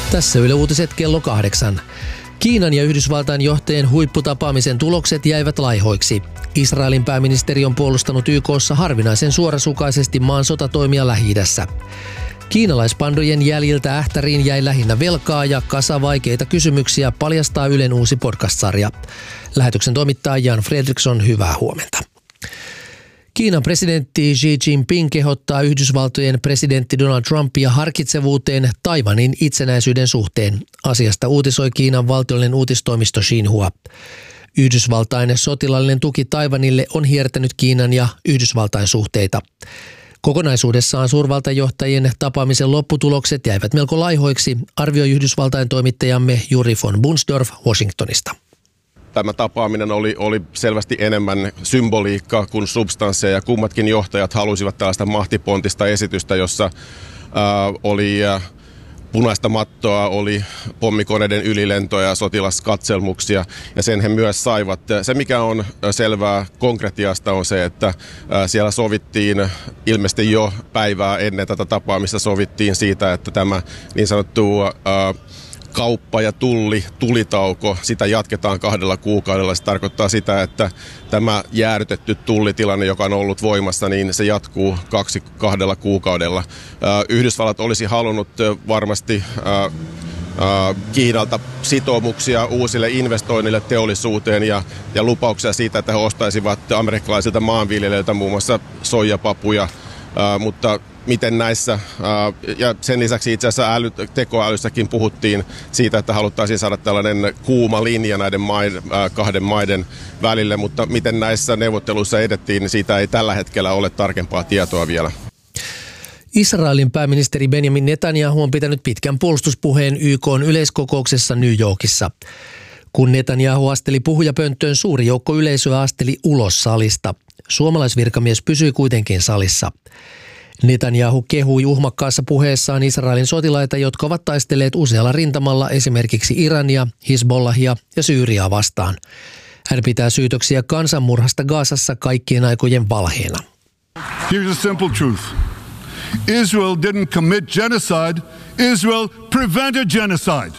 Tässä Yle Uutiset kello 8. Kiinan ja Yhdysvaltain johtajien huipputapaamisen tulokset jäivät laihoiksi. Israelin pääministeri on puolustanut YK:ssa harvinaisen suorasukaisesti maan sotatoimia Lähi-idässä. Kiinalaispandojen jäljiltä ähtäriin jäi lähinnä velkaa ja kasa vaikeita kysymyksiä, paljastaa Ylen uusi podcast-sarja. Lähetyksen toimittaja Jan Fredriksson, hyvää huomenta. Kiinan presidentti Xi Jinping kehottaa Yhdysvaltojen presidentti Donald Trumpia harkitsevuuteen Taiwanin itsenäisyyden suhteen. Asiasta uutisoi Kiinan valtiollinen uutistoimisto Xinhua. Yhdysvaltain sotilaallinen tuki Taiwanille on hiertänyt Kiinan ja Yhdysvaltain suhteita. Kokonaisuudessaan suurvaltajohtajien tapaamisen lopputulokset jäivät melko laihoiksi, arvioi Yhdysvaltain toimittajamme Juri von Bunsdorf Washingtonista. Tämä tapaaminen oli selvästi enemmän symboliikkaa kuin substanssia, ja kummatkin johtajat halusivat tällaista mahtipontista esitystä, jossa oli punaista mattoa, oli pommikoneiden ylilentoja ja sotilaskatselmuksia, ja sen he myös saivat. Se, mikä on selvää konkretiasta, on se, että siellä sovittiin ilmeisesti jo päivää ennen tätä tapaamista sovittiin siitä, että tämä niin sanottu kauppa- ja tulitauko, sitä jatketaan 2 kuukaudella. Se tarkoittaa sitä, että tämä jäädytetty tullitilanne, joka on ollut voimassa, niin se jatkuu 2 kuukaudella. Yhdysvallat olisi halunnut varmasti Kiinalta sitoumuksia uusille investoinnille teollisuuteen ja lupauksia siitä, että he ostaisivat amerikkalaisilta maanviljelijöiltä muun muassa soijapapuja, mutta miten näissä, ja sen lisäksi itse asiassa tekoälyssäkin puhuttiin siitä, että haluttaisiin saada tällainen kuuma linja näiden kahden maiden välille, mutta miten näissä neuvotteluissa edettiin, niin siitä ei tällä hetkellä ole tarkempaa tietoa vielä. Israelin pääministeri Benjamin Netanyahu on pitänyt pitkän puolustuspuheen YK:n yleiskokouksessa New Yorkissa. Kun Netanyahu asteli puhujapönttöön, suuri joukko yleisöä asteli ulos salista. Suomalaisvirkamies pysyi kuitenkin salissa. Netanyahu kehui uhmakkaassa puheessaan Israelin sotilaita, jotka ovat taistelleet usealla rintamalla esimerkiksi Irania, Hizbollahia ja Syyriaa vastaan. Hän pitää syytöksiä kansanmurhasta Gazassa kaikkien aikojen valheena. Here's a simple truth. Israel didn't commit genocide. Israel prevented genocide.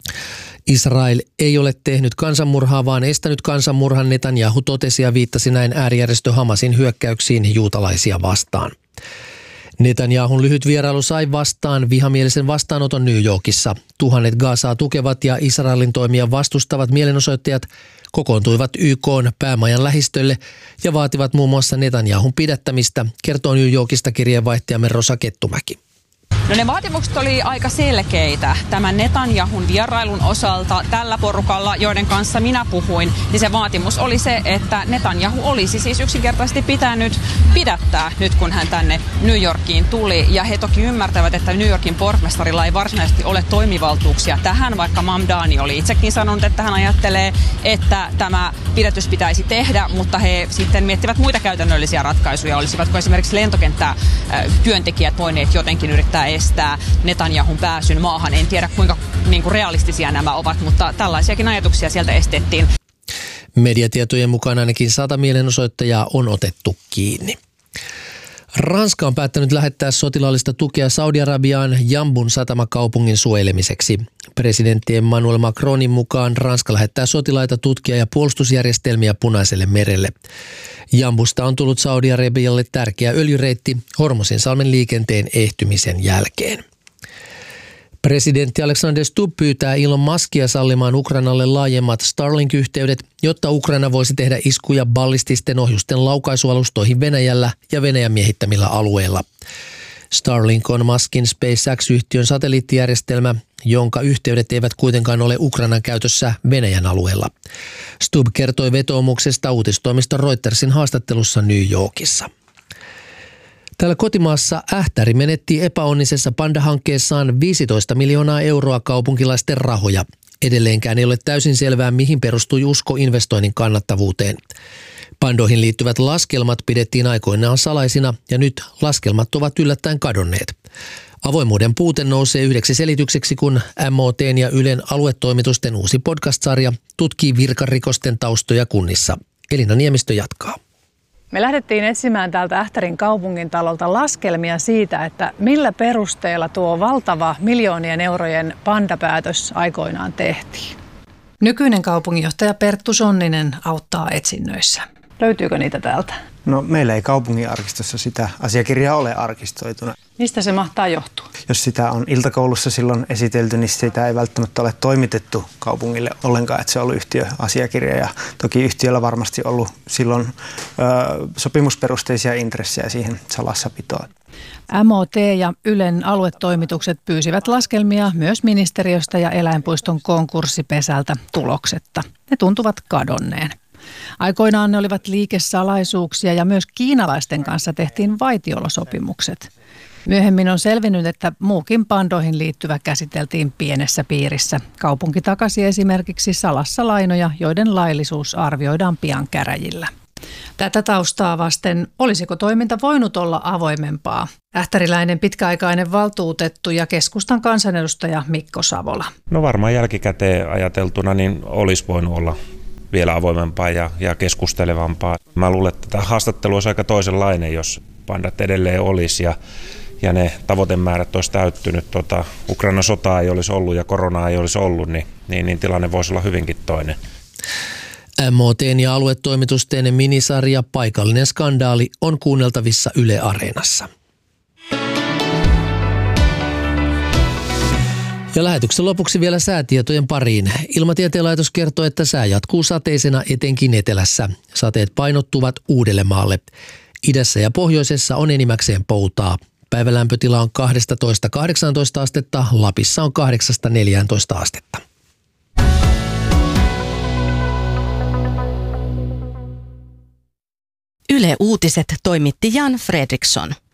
Israel ei ole tehnyt kansanmurhaa, vaan estänyt kansanmurhan, Netanyahu totesi ja viittasi näin äärijärjestö Hamasin hyökkäyksiin juutalaisia vastaan. Netanyahun lyhyt vierailu sai vastaan vihamielisen vastaanoton New Yorkissa. Tuhannet Gazaa tukevat ja Israelin toimia vastustavat mielenosoittajat kokoontuivat YK:n päämajan lähistölle ja vaativat muun muassa Netanyahun pidättämistä, kertoo New Yorkista kirjeenvaihtajamme Rosa Kettumäki. No ne vaatimukset oli aika selkeitä tämän Netanyahun vierailun osalta tällä porukalla, joiden kanssa minä puhuin, niin se vaatimus oli se, että Netanyahu olisi siis yksinkertaisesti pitänyt pidättää nyt, kun hän tänne New Yorkiin tuli. Ja he toki ymmärtävät, että New Yorkin pormestarilla ei varsinaisesti ole toimivaltuuksia tähän, vaikka Mamdani oli itsekin sanonut, että hän ajattelee, että tämä pidätys pitäisi tehdä, mutta he sitten miettivät muita käytännöllisiä ratkaisuja. Olisivatko esimerkiksi lentokenttää työntekijät voineet jotenkin yrittää estää Netanyahun pääsyn maahan. En tiedä kuinka realistisia nämä ovat, mutta tällaisiakin ajatuksia sieltä estettiin. Mediatietojen mukaan ainakin 100 mielenosoittajaa on otettu kiinni. Ranska on päättänyt lähettää sotilaallista tukea Saudi-Arabiaan Jambun satamakaupungin suojelemiseksi. Presidentti Emmanuel Macronin mukaan Ranska lähettää sotilaita, tutkia ja puolustusjärjestelmiä Punaiselle merelle. Jambusta on tullut Saudi-Arabialle tärkeä öljyreitti Hormuzinsalmen liikenteen ehtymisen jälkeen. Presidentti Alexander Stubb pyytää Elon Muskia sallimaan Ukrainalle laajemmat Starlink-yhteydet, jotta Ukraina voisi tehdä iskuja ballististen ohjusten laukaisualustoihin Venäjällä ja Venäjän miehittämillä alueilla. Starlink on Muskin SpaceX-yhtiön satelliittijärjestelmä, jonka yhteydet eivät kuitenkaan ole Ukrainan käytössä Venäjän alueella. Stubb kertoi vetoomuksesta uutistoimisto Reutersin haastattelussa New Yorkissa. Täällä kotimaassa Ähtäri menetti epäonnisessa Panda-hankkeessaan 15 miljoonaa euroa kaupunkilaisten rahoja. Edelleenkään ei ole täysin selvää, mihin perustui usko investoinnin kannattavuuteen. Pandoihin liittyvät laskelmat pidettiin aikoinaan salaisina ja nyt laskelmat ovat yllättäen kadonneet. Avoimuuden puute nousee yhdeksi selitykseksi, kun MOT:n ja Ylen aluetoimitusten uusi podcast-sarja tutkii virkarikosten taustoja kunnissa. Elina Niemistö jatkaa. Me lähdettiin etsimään täältä Ähtärin kaupungintalolta laskelmia siitä, että millä perusteella tuo valtava miljoonien eurojen pandapäätös aikoinaan tehtiin. Nykyinen kaupunginjohtaja Perttu Sonninen auttaa etsinnöissä. Löytyykö niitä täältä? No meillä ei kaupunginarkistossa sitä asiakirjaa ole arkistoituna. Mistä se mahtaa johtua? Jos sitä on iltakoulussa silloin esitelty, niin sitä ei välttämättä ole toimitettu kaupungille ollenkaan, että se on ollut yhtiöasiakirja. Ja toki yhtiöllä varmasti ollut silloin sopimusperusteisia intressejä siihen salassapitoon. MOT ja Ylen aluetoimitukset pyysivät laskelmia myös ministeriöstä ja eläinpuiston konkurssipesältä tuloksetta. Ne tuntuvat kadonneen. Aikoinaan ne olivat liikesalaisuuksia ja myös kiinalaisten kanssa tehtiin vaitiolosopimukset. Myöhemmin on selvinnyt, että muukin pandoihin liittyvä käsiteltiin pienessä piirissä. Kaupunki takasi esimerkiksi salassa lainoja, joiden laillisuus arvioidaan pian käräjillä. Tätä taustaa vasten, olisiko toiminta voinut olla avoimempaa? Ähtäriläinen pitkäaikainen valtuutettu ja keskustan kansanedustaja Mikko Savola. No varmaan jälkikäteen ajateltuna niin olisi voinut olla vielä avoimempaa ja keskustelevampaa. Mä luulen, että tämä haastattelu olisi aika toisenlainen, jos pandat edelleen olisi ja ne tavoitemäärät olisi täyttynyt. Ukrainan sotaa ei olisi ollut ja koronaa ei olisi ollut, niin tilanne voisi olla hyvinkin toinen. MOT:n ja aluetoimitusten minisarja Paikallinen skandaali on kuunneltavissa Yle Areenassa. Ja lähetyksen lopuksi vielä säätietojen pariin. Ilmatieteen laitos kertoo, että sää jatkuu sateisena etenkin etelässä. Sateet painottuvat Uudellemaalle. Idässä ja pohjoisessa on enimmäkseen poutaa. Päivälämpötila on 12–18 astetta, Lapissa on 8–14 astetta. Yle Uutiset toimitti Jan Fredriksson.